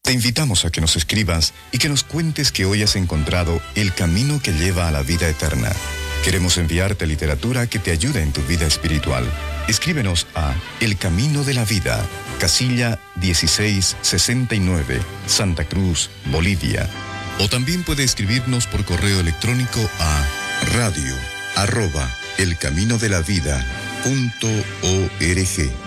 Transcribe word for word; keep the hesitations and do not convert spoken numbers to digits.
Te invitamos a que nos escribas y que nos cuentes que hoy has encontrado el camino que lleva a la vida eterna. Queremos enviarte literatura que te ayude en tu vida espiritual. Escríbenos a El Camino de la Vida, casilla dieciséis sesenta y nueve, Santa Cruz, Bolivia. O también puede escribirnos por correo electrónico a radio arroba elcaminodelavida punto org.